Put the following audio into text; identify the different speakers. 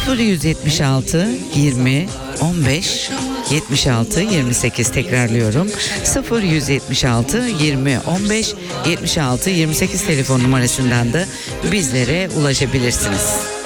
Speaker 1: 0176 20 15 76 28, tekrarlıyorum, 0176 20 15 76 28 telefon numarasından da bizlere ulaşabilirsiniz.